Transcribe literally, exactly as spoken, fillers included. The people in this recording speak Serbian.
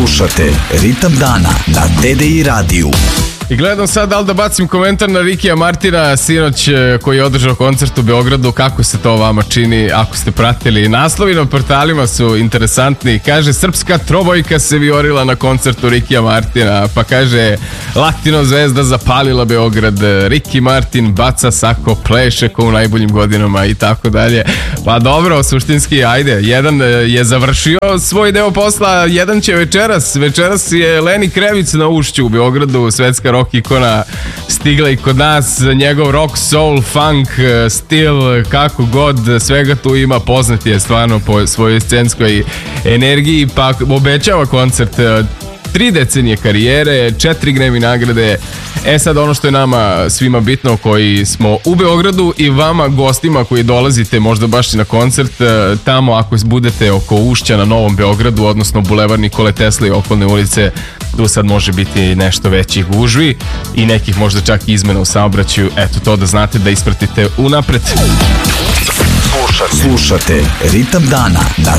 Slušate Ritam dana na D D I radiju. I gledam sad da li da bacim komentar na Rikija Martina sinoć koji je održao koncert u Beogradu. Kako se to vama čini ako ste pratili? Naslovi na portalima su interesantni. Kaže, srpska trobojka se viorila na koncertu Rikija Martina. Pa kaže, Latino zvezda zapalila Beograd, Riki Martin baca sako, pleše ko u najboljim godinama i tako dalje. Pa dobro, suštinski, ajde. Jedan je završio svoj deo posla, jedan će večeras. Večeras je Leni Krevic na Ušću u Beogradu, svetska rock ikona, stigla i kod nas. Njegov rock, soul, funk, stil, kako god, svega tu ima. Poznat je stvarno po svojoj scenskoj energiji, pa obećava koncert. Tri decenije karijere, četiri Grammy nagrade. E sad ono što je nama svima bitno koji smo u Beogradu i vama gostima koji dolazite možda baš i na koncert tamo, ako budete oko Ušća na Novom Beogradu, odnosno Bulevar Nikole Tesle i okolne ulice, tu sad može biti nešto većih gužvi i nekih možda čak izmena u saobraćaju. Eto, to da znate, da ispratite unapred. Slušate Ritam dana na